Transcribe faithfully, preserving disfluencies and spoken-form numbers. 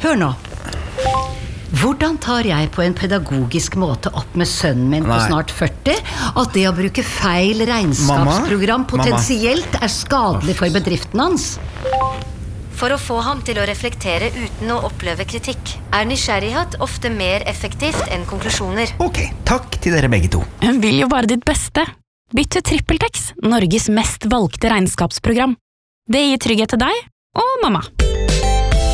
Hør nå. Hvordan tar jeg på en pedagogisk måte opp med sønnen min på Nei. snart førti at det å bruke feil regnskapsprogram Mamma? potensielt er skadelig for bedriften hans? For å få ham til å reflektere uten å oppleve kritikk, er nysgjerrighet ofte mer effektivt enn konklusjoner. Ok, takk til dere begge to. Hun vil jo bare ditt beste. Bytt til TrippelTex, Norges mest valgte regnskapsprogram. Det gir trygghet til deg og mamma.